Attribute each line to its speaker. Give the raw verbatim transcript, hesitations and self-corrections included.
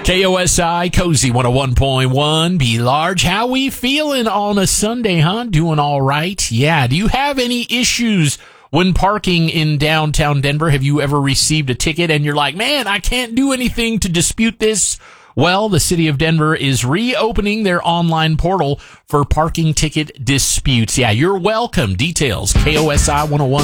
Speaker 1: K O S I, Cozy one oh one point one, Be Large. How we feeling on a Sunday, huh? Doing all right? Yeah. Do you have any issues when parking in downtown Denver? Have you ever received a ticket and you're like, man, I can't do anything to dispute this? Well, the city of Denver is reopening their online portal for parking ticket disputes. Yeah, you're welcome. Details, K O S I one oh one.